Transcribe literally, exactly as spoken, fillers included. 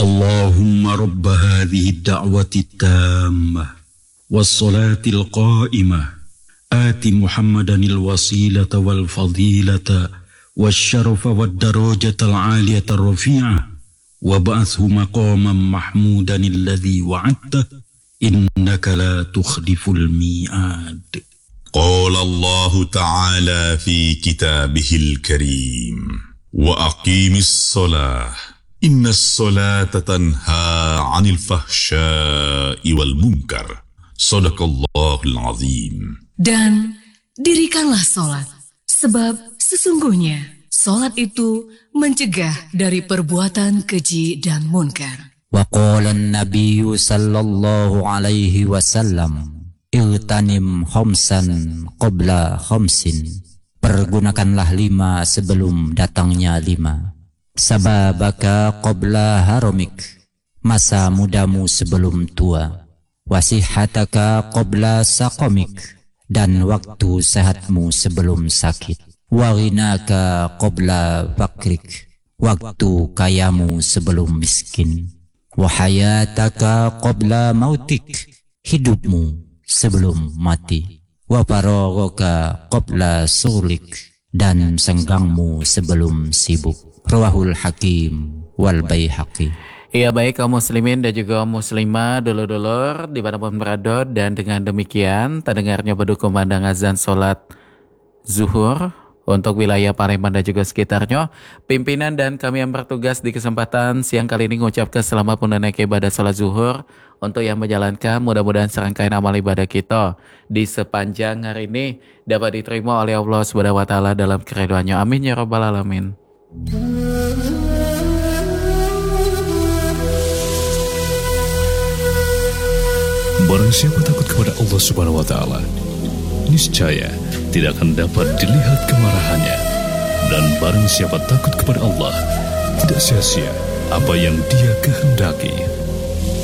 اللهم رب هذه الدعوة التامة والصلاة القائمة آت محمدا الوسيلة والفضيلة والشرف والدرجة العالية الرفيعة وابعثه مقاما محمودا الذي وعدته إنك لا تخلف الميعاد. قال الله تعالى في كتابه الكريم وأقيم الصلاة إن الصلاة تنهى عن الفحشاء والمنكر صدق الله العظيم. Dan dirikanlah solat, sebab sesungguhnya solat itu mencegah dari perbuatan keji dan munkar. Wa qala an-nabiy sallallahu alaihi wasallam Iltanim khamsan qabla khamsin. Pergunakanlah lima sebelum datangnya lima. Sababaka qabla haramik. Masa mudamu sebelum tua. Wasihataka qabla saqamik. Dan waktu sehatmu sebelum sakit. Waghinaka qabla fakrik. Waktu kayamu sebelum miskin. Wahayataka qabla mautik. Hidupmu sebelum mati. Wa faragaka qabla sulik. Dan senggangmu sebelum sibuk. Rawahul Hakim wal Baihaqi. Iya, baik kaum muslimin dan juga muslimah, dulur-dulur dimanapun berada, dan dengan demikian terdengarnya beduk kumandang azan solat zuhur untuk wilayah Palembang dan juga sekitarnya. Pimpinan dan kami yang bertugas di kesempatan siang kali ini mengucapkan selamat menunaikan ibadah salat zuhur. Untuk yang menjalankan, mudah-mudahan serangkaian amal ibadah kita di sepanjang hari ini dapat diterima oleh Allah Subhanahu wa taala dalam keridhaannya. Amin ya rabbal alamin. Barang siapa takut kepada Allah Subhanahu wa taala, niscaya tidak akan dapat dilihat kemarahannya. Dan barang siapa takut kepada Allah, tidak sia-sia apa yang Dia kehendaki.